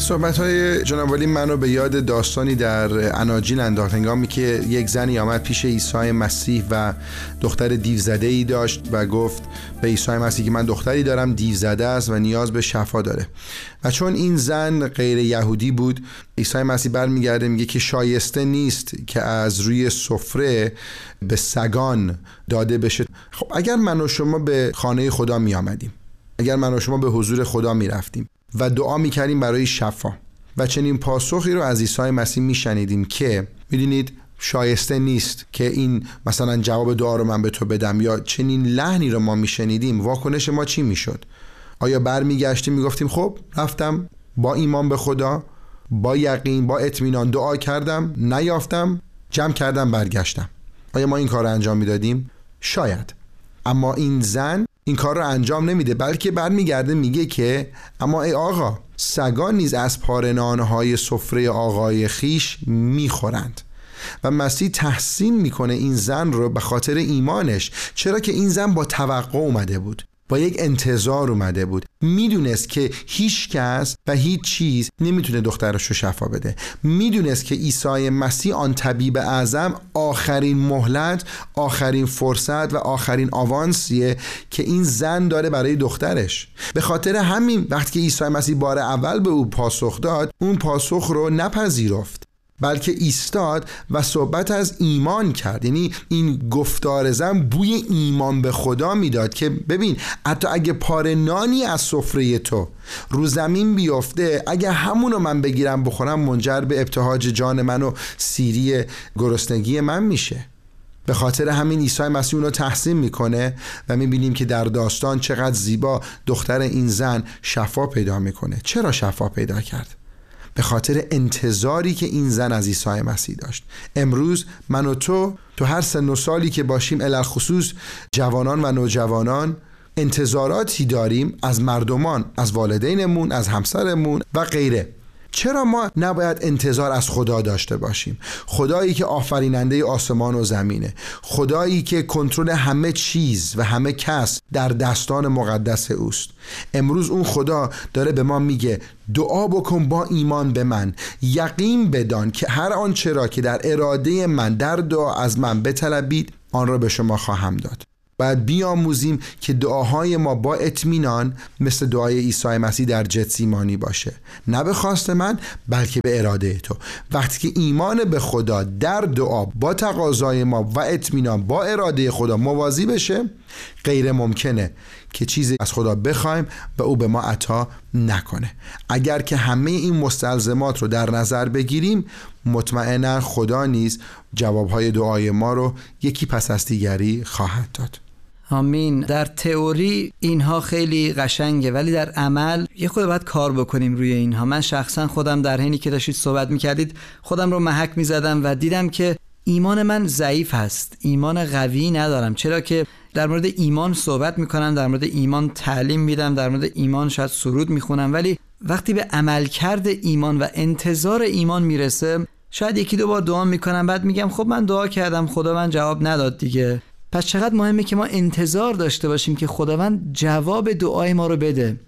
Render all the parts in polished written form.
صحبت‌های جناب عالی منو به یاد داستانی در اناجیل انداخت. هنگامی که یک زنی آمد پیش عیسی مسیح و دختر دیوزده‌ای داشت و گفت به عیسی مسیح که من دختری دارم دیوزده است و نیاز به شفا داره. و چون این زن غیر یهودی بود، عیسی مسیح برمیگرده میگه که شایسته نیست که از روی سفره به سگان داده بشه. خب اگر من و شما به خانه خدا می آمدیم، اگر من و شما به حضور خدا می رفتیم و دعا می کردیم برای شفا و چنین پاسخی رو از عیسی مسیح می شنیدیم که میدونید شایسته نیست که این مثلا جواب دعا رو من به تو بدم، یا چنین لحنی رو ما می شنیدیم، واکنش ما چی می شد؟ آیا برمیگشتیم می گفتیم خب رفتم با ایمان به خدا، با یقین، با اطمینان دعا کردم، نیافتم، جمع کردم، برگشتم؟ آیا ما این کار رو انجام می دادیم؟ شاید. اما این زن این کار رو انجام نمیده، بلکه برمیگرده میگه که اما ای آقا، سگان نیز از پاره‌نان‌های سفره آقای خیش میخورند. و مسیح تحسین میکنه این زن رو به خاطر ایمانش، چرا که این زن با توقع اومده بود، با یک انتظار اومده بود، میدونست که هیچ کس و هیچ چیز نمیتونه دخترش رو شفا بده، میدونست که عیسی مسیح آن طبیب اعظم آخرین مهلت، آخرین فرصت و آخرین آوانسیه که این زن داره برای دخترش. به خاطر همین وقتی که عیسی مسیح بار اول به او پاسخ داد، اون پاسخ رو نپذیرفت، بلکه ایستاد و صحبت از ایمان کرد. یعنی این گفتار زن بوی ایمان به خدا میداد که ببین حتی اگه پاره نانی از سفره تو رو زمین بیفته، اگه همونو من بگیرم بخورم، منجر به ابتهاج جان من و سیری گرسنگی من میشه. به خاطر همین عیسی مسیح اونو تحسین میکنه و میبینیم که در داستان چقدر زیبا دختر این زن شفا پیدا میکنه. چرا شفا پیدا کرد؟ به خاطر انتظاری که این زن از عیسی مسیح داشت. امروز من و تو هر سن و سالی که باشیم، علالخصوص جوانان و نوجوانان، انتظاراتی داریم از مردمان، از والدینمون، از همسرمون و غیره. چرا ما نباید انتظار از خدا داشته باشیم؟ خدایی که آفریننده آسمان و زمینه، خدایی که کنترل همه چیز و همه کس در دستان مقدس اوست. امروز اون خدا داره به ما میگه دعا بکن با ایمان به من، یقین بدان که هر آنچه را که در اراده من در دعا از من بطلبید آن را به شما خواهم داد. باید بیاموزیم که دعاهای ما با اطمینان مثل دعای عیسی مسیح در جتسیمانی باشه، نه به خواست من بلکه به اراده تو. وقتی که ایمان به خدا در دعا با تقاضای ما و اطمینان با اراده خدا موازی بشه، غیر ممکنه که چیزی از خدا بخوایم و او به ما عطا نکنه. اگر که همه این مستلزمات رو در نظر بگیریم، مطمئنا خدا نیز جوابهای دعای ما رو یکی پس از دیگری خواهد داد. آمین. در تئوری اینها خیلی قشنگه، ولی در عمل یه خود باید کار بکنیم روی اینها. من شخصا خودم در حینی که داشتید صحبت میکردید خودم رو محک میزدم و دیدم که ایمان من ضعیف هست، ایمان قوی ندارم. چرا که در مورد ایمان صحبت میکنم، در مورد ایمان تعلیم میدم، در مورد ایمان شاید سرود میخونم، ولی وقتی به عملکرد ایمان و انتظار ایمان میرسه، شاید یکی دو بار دعا میکنم، بعد میگم خب من دعا کردم خدا من جواب نداد دیگه. پس چقدر مهمه که ما انتظار داشته باشیم که خداوند جواب دعای ما رو بده،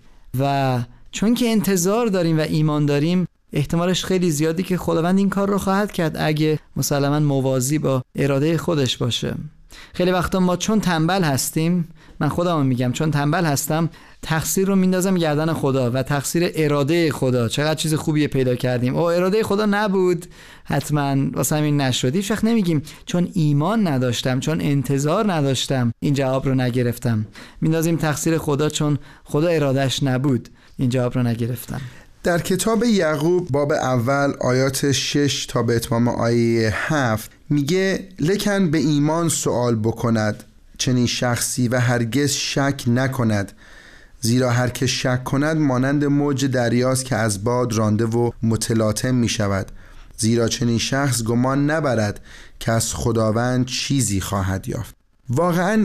و چون که انتظار داریم و ایمان داریم، احتمالش خیلی زیادی که خداوند این کار رو خواهد کرد اگه مسلماً موازی با اراده خودش باشه. خیلی وقتا ما چون تنبل هستیم، من خودم میگم چون تنبل هستم، تقصیر رو میندازم گردن خدا و تقصیر اراده خدا. چقدر چیز خوبیه پیدا کردیم، او اراده خدا نبود، حتما واسه همین نشد. هیچ وقت نمیگیم چون ایمان نداشتم، چون انتظار نداشتم این جواب رو نگرفتم. میندازیم تقصیر خدا، چون خدا ارادش نبود این جواب رو نگرفتم. در کتاب یعقوب باب اول آیات 6 تا به اتمام آیه 7 میگه لکن به ایمان سؤال بکند چنین شخصی و هرگز شک نکند، زیرا هر که شک کند مانند موج دریاست که از باد رانده و متلاطم می شود. زیرا چنین شخص گمان نبرد که از خداوند چیزی خواهد یافت. واقعا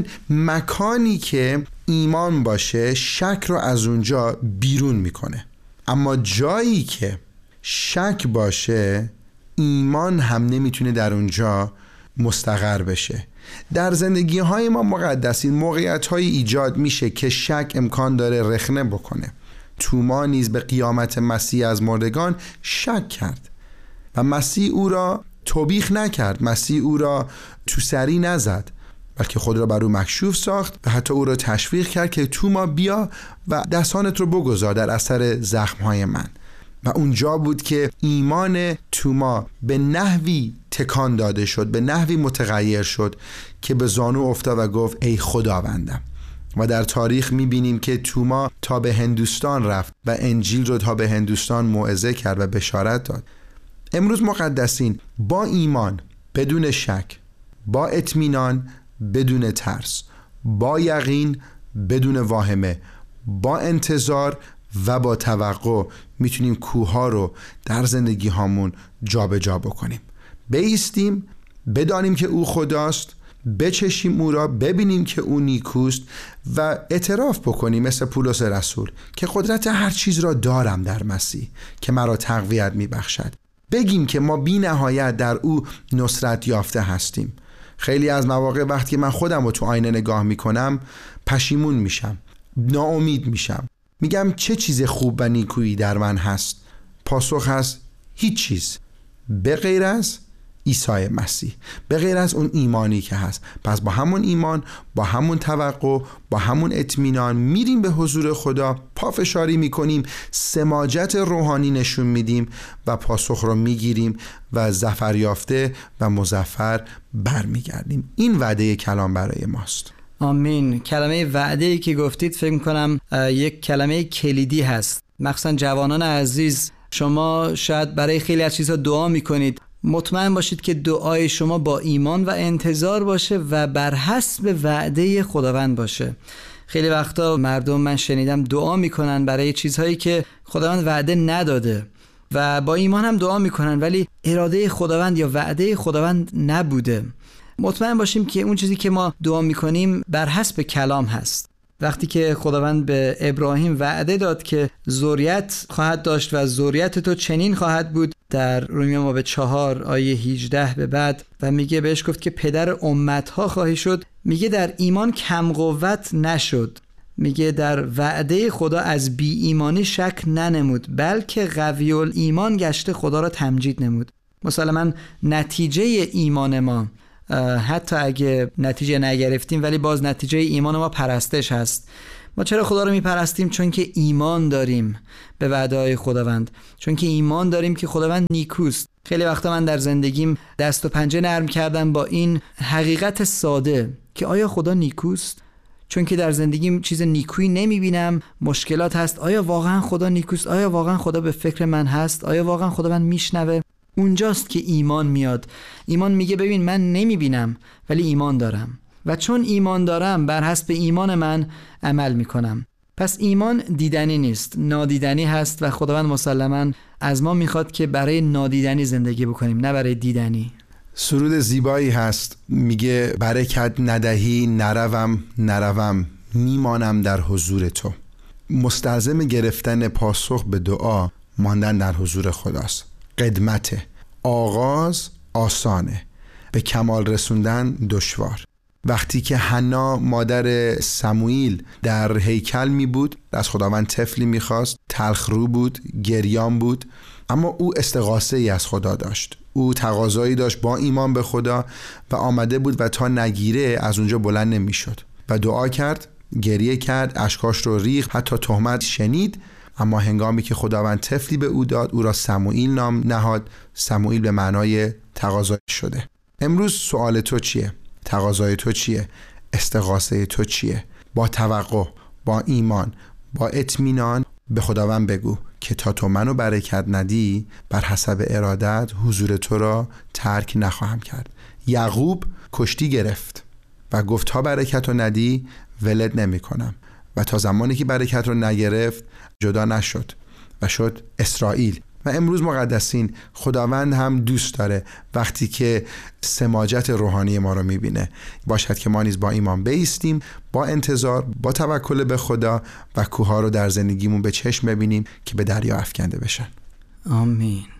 مکانی که ایمان باشه شک رو از اونجا بیرون میکنه، اما جایی که شک باشه ایمان هم نمیتونه در اونجا مستقر بشه. در زندگی های ما مقدسین موقعیت های ایجاد میشه که شک امکان داره رخنه بکنه، توما نیز به قیامت مسیح از مردگان شک کرد و مسیح او را توبیخ نکرد، مسیح او را تو سری نزد، بلکه خود را بر او مکشوف ساخت و حتی او را تشویق کرد که توما بیا و دستانت رو بگذار در اثر زخمهای من. و اونجا بود که ایمان توما به نحوی تکان داده شد، به نحوی متغیر شد که به زانو افتاد و گفت ای خداوندم. و در تاریخ میبینیم که توما تا به هندوستان رفت و انجیل رو تا به هندوستان موعظه کرد و بشارت داد. امروز مقدسین، با ایمان بدون شک، با اطمینان بدون ترس، با یقین بدون واهمه، با انتظار و با توقع میتونیم کوه‌ها رو در زندگی هامون جابجا بکنیم. بایستیم، بدانیم که او خداست، بچشیم او را، ببینیم که او نیکوست و اعتراف بکنیم مثل پولس رسول که قدرت هر چیز را دارم در مسیح که مرا تقویت میبخشد. بگیم که ما بی نهایت در او نصرت یافته هستیم. خیلی از مواقع وقتی من خودم رو تو آینه نگاه میکنم پشیمون میشم، ناامید میشم، میگم چه چیز خوب و نیکویی در من هست؟ پاسخ هست هیچ چیز به غیر از عیسی مسیح، به غیر از اون ایمانی که هست. پس با همون ایمان، با همون توقع، با همون اطمینان میریم به حضور خدا، پافشاری میکنیم، سماجت روحانی نشون میدیم و پاسخ رو میگیریم و ظفر یافته و مظفر برمیگردیم. این وعده کلام برای ماست. آمین. کلمه وعده‌ای که گفتید فکر می‌کنم یک کلمه کلیدی هست. مخصوصا جوانان عزیز، شما شاید برای خیلی از چیزها دعا میکنید، مطمئن باشید که دعای شما با ایمان و انتظار باشه و بر حسب وعده خداوند باشه. خیلی وقتا مردم من شنیدم دعا میکنن برای چیزهایی که خداوند وعده نداده و با ایمان هم دعا میکنن ولی اراده خداوند یا وعده خداوند نبوده. مطمئن باشیم که اون چیزی که ما دعا میکنیم بر حسب کلام هست. وقتی که خداوند به ابراهیم وعده داد که ذریت خواهد داشت و ذریت تو چنین خواهد بود، در رومیان باب 4 آیه 18 به بعد، و میگه بهش گفت که پدر امتها خواهی شد، میگه در ایمان کم قوت نشد، میگه در وعده خدا از بی ایمانی شک ننمود بلکه قوی الایمان گشته خدا را تمجید نمود. مسلماً نتیجه ایمان ما، حتی اگه نتیجه نگرفتیم ولی باز نتیجه ایمان ما پرستش هست. ما چرا خدا رو میپرستیم؟ چون که ایمان داریم به وعده‌های خداوند، چون که ایمان داریم که خداوند نیکوست. خیلی وقتا من در زندگیم دست و پنجه نرم کردم با این حقیقت ساده که آیا خدا نیکوست؟ چون که در زندگیم چیز نیکویی نمیبینم، مشکلات هست. آیا واقعا خدا نیکوست؟ آیا واقعا خدا به فکر من هست؟ آیا واقعا خدا من میشنوه؟ اونجاست که ایمان میاد. ایمان میگه ببین من نمیبینم ولی ایمان دارم و چون ایمان دارم بر حسب ایمان من عمل میکنم. پس ایمان دیدنی نیست، نادیدنی هست و خداوند مسلماً از ما میخواد که برای نادیدنی زندگی بکنیم نه برای دیدنی. سرود زیبایی هست میگه برکت ندهی نروم میمانم در حضور تو. مستلزم گرفتن پاسخ به دعا ماندن در حضور خداست. قدمت آغاز آسانه، به کمال رسوندن دشوار. وقتی که حنا مادر سموئیل در هیکل می بود، از خداوند طفلی می خواست، تلخ رو بود، گریان بود، اما او استغاثه ای از خدا داشت. او تقاضایی داشت با ایمان به خدا و آمده بود و تا نگیره از اونجا بلند نمی شد و دعا کرد، گریه کرد، اشکاش رو ریخت، حتی تهمت شنید. اما هنگامی که خداوند طفلی به او داد، او را سموئیل نام نهاد. سموئیل به معنای تقاضا شده. امروز سوال تو چیه؟ تقاضای تو چیه؟ استغاثه تو چیه؟ با توقع، با ایمان، با اطمینان به خداوند بگو که تا تو منو برکت ندی بر حسب ارادت حضور تو را ترک نخواهم کرد. یعقوب کشتی گرفت و گفت تا برکت رو ندی ولد نمی کنم و تا زمانی که برکت رو نگرفت جدا نشد و شد اسرائیل. و امروز مقدسین، خداوند هم دوست داره وقتی که سماجت روحانی ما رو میبینه. باشد که ما نیز با ایمان بایستیم، با انتظار، با توکل به خدا و کوه‌ها رو در زندگیمون به چشم ببینیم که به دریا افکنده بشن. آمین.